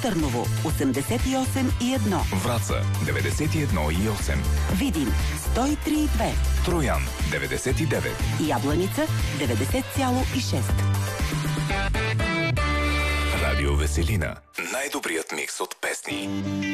Търново 88,1. Враца 91,8. Видин 103,2. Троян 99. Ябланица 90,6. Радио Веселина. Най-добрият микс от песни.